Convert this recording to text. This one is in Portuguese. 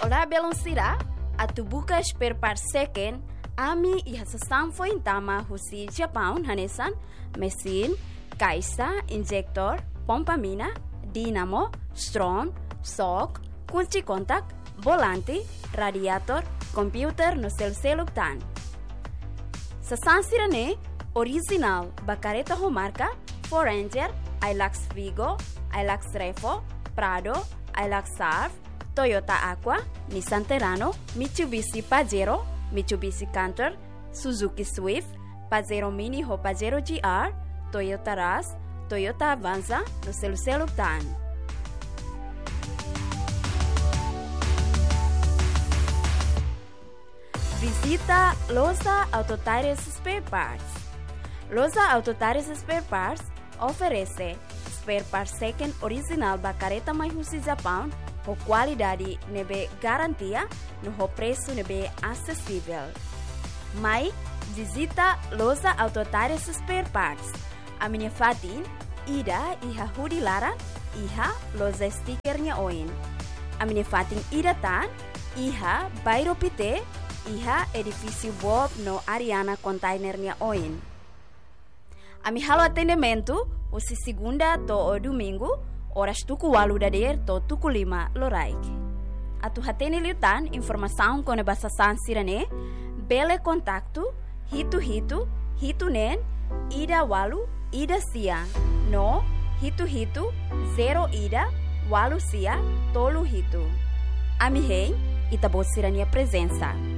Olá, Beloncira. A tubuka spare part second. Ami ihasasam foi intama husi Japão hanesan mesin, kaisa, injector, pompa mina, dinamo, strong, shock, kunci kontak, volante, radiator, computer no seluktan. Sasansira ne original bacareta marca Ford Ranger, Hilux Vigo, Hilux Revo, Prado, Hilux Surf, Toyota Aqua, Nissan Terrano, Mitsubishi Pajero, Mitsubishi Canter, Suzuki Swift, Pajero Mini ou Pajero GR, Toyota Rush, Toyota Avanza no seluktan. Visita Loja Autotires Spare Parts. Loja Autotires Spare Parts oferece spare parts second original bacareta Maihusi Japão com qualidade nebe garantia no preço nebe acessível. Mai visita Loja Autotires Spare Parts. A minha fatin ida iha hudilaran iha loja stickernya oin. A minha fatin ida tan iha bairro pite iha edifício Bob no Ariana containernya oin. Ami halo atendimento usi segunda to o domingo horas tuku 8 da der to tuku 5 loraik. Atu hatene liutan informação com a basa sansirane bele contacto hitu nen ida walu ida sia no hitu 0 ida walu sia tolu hitu. Ami hei itabosirania presença.